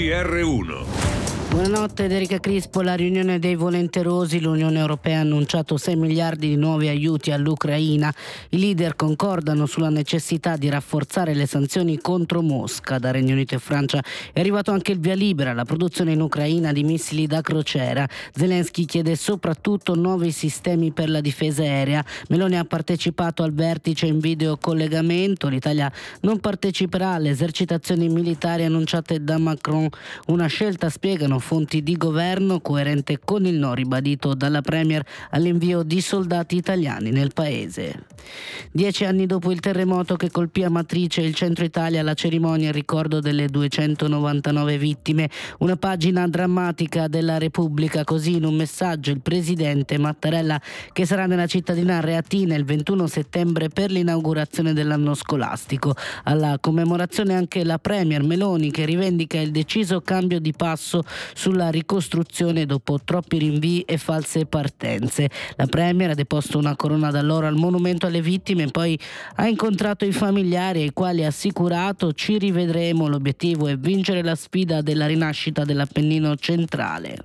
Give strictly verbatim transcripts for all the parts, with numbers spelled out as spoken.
G R uno. Buonanotte, Enrica Crispo. La riunione dei volenterosi, l'Unione Europea ha annunciato sei miliardi di nuovi aiuti all'Ucraina. I leader concordano sulla necessità di rafforzare le sanzioni contro Mosca. Da Regno Unito e Francia è arrivato anche il via libera alla produzione in Ucraina di missili da crociera. Zelensky chiede soprattutto nuovi sistemi per la difesa aerea. Meloni ha partecipato al vertice in videocollegamento. L'Italia non parteciperà alle esercitazioni militari annunciate da Macron, una scelta, spiegano fonti di governo, coerente con il no ribadito dalla Premier all'invio di soldati italiani nel paese. Dieci anni dopo il terremoto che colpì Amatrice e il centro Italia, la cerimonia in ricordo delle duecentonovantanove vittime, una pagina drammatica della Repubblica. Così, in un messaggio, il presidente Mattarella, che sarà nella cittadina reatina il ventuno settembre per l'inaugurazione dell'anno scolastico. Alla commemorazione anche la Premier Meloni, che rivendica il deciso cambio di passo sulla ricostruzione dopo troppi rinvii e false partenze. La Premier ha deposto una corona d'alloro al monumento alle vittime, poi ha incontrato i familiari, ai quali ha assicurato: ci rivedremo, l'obiettivo è vincere la sfida della rinascita dell'Appennino centrale.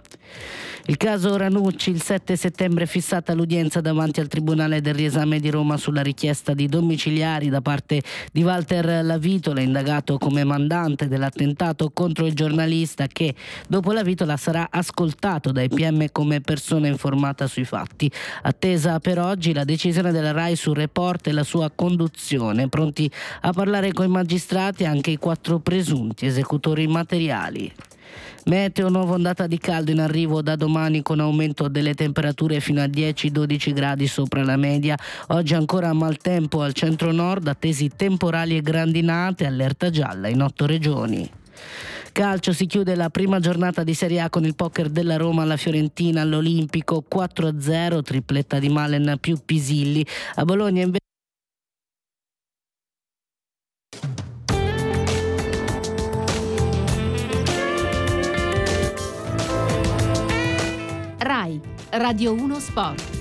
Il caso Ranucci, il sette settembre è fissata l'udienza davanti al Tribunale del Riesame di Roma sulla richiesta di domiciliari da parte di Walter Lavitola, indagato come mandante dell'attentato contro il giornalista, che dopo la Vitola sarà ascoltato dai P M come persona informata sui fatti. Attesa per oggi la decisione della RAI sul report e la sua conduzione. Pronti a parlare con i magistrati anche i quattro presunti esecutori materiali. Meteo, nuova ondata di caldo in arrivo da domani, con aumento delle temperature fino a dieci dodici gradi sopra la media. Oggi ancora maltempo al centro-nord, attesi temporali e grandinate, allerta gialla in otto regioni. Calcio, si chiude la prima giornata di Serie A con il poker della Roma alla Fiorentina all'Olimpico, quattro a zero, tripletta di Malen più Pisilli. A Bologna invece RAI Radio uno Sport.